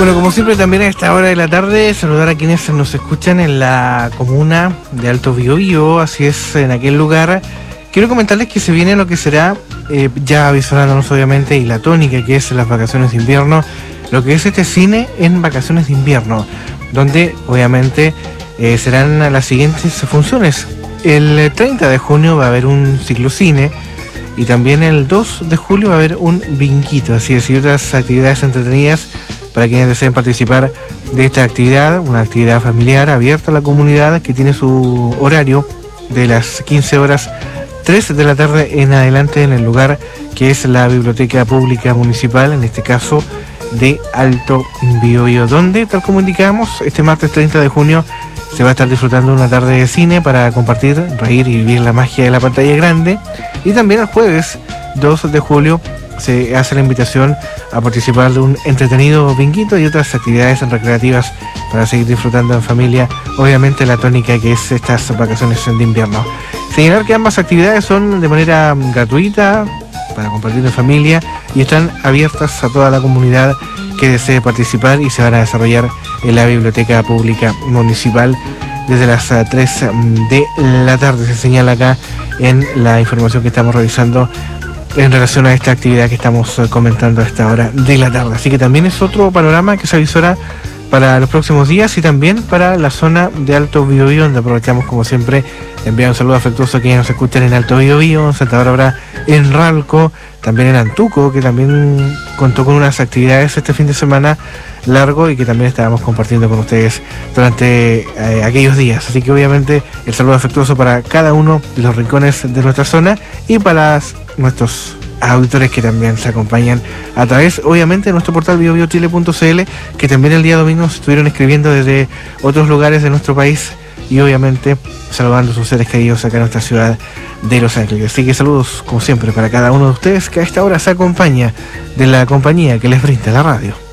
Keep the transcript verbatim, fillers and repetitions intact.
Bueno, como siempre también a esta hora de la tarde, saludar a quienes nos escuchan en la comuna de Alto Biobío, así es, en aquel lugar. Quiero comentarles que se viene lo que será, eh, ya avisándonos obviamente, y la tónica que es las vacaciones de invierno, lo que es este cine en vacaciones de invierno, donde obviamente eh, serán las siguientes funciones. El treinta de junio va a haber un ciclocine y también el dos de julio va a haber un binguito, así es, y otras actividades entretenidas para quienes deseen participar de esta actividad, una actividad familiar abierta a la comunidad que tiene su horario de las quince horas, tres de la tarde en adelante, en el lugar que es la Biblioteca Pública Municipal, en este caso de Alto Biobío, donde, tal como indicamos, este martes treinta de junio se va a estar disfrutando una tarde de cine para compartir, reír y vivir la magia de la pantalla grande. Y también el jueves dos de julio se hace la invitación a participar de un entretenido binguito y otras actividades recreativas para seguir disfrutando en familia, obviamente la tónica que es estas vacaciones de invierno. Señalar que ambas actividades son de manera gratuita para compartir en familia y están abiertas a toda la comunidad que desee participar, y se van a desarrollar en la Biblioteca Pública Municipal desde las tres de la tarde, se señala acá en la información que estamos revisando en relación a esta actividad que estamos comentando a esta hora de la tarde. Así que también es otro panorama que se avisora para los próximos días y también para la zona de Alto Biobío, donde aprovechamos como siempre de enviar un saludo afectuoso a quienes nos escuchan en Alto Biobío, en Santa Bárbara, en Ralco, también en Antuco, que también contó con unas actividades este fin de semana largo y que también estábamos compartiendo con ustedes durante eh, aquellos días. Así que obviamente el saludo afectuoso para cada uno de los rincones de nuestra zona y para nuestros auditores que también se acompañan a través, obviamente, de nuestro portal bio bio chile punto c l, que también el día domingo se estuvieron escribiendo desde otros lugares de nuestro país y obviamente saludando a sus seres queridos acá en nuestra ciudad de Los Ángeles. Así que saludos como siempre para cada uno de ustedes que a esta hora se acompaña de la compañía que les brinda la radio.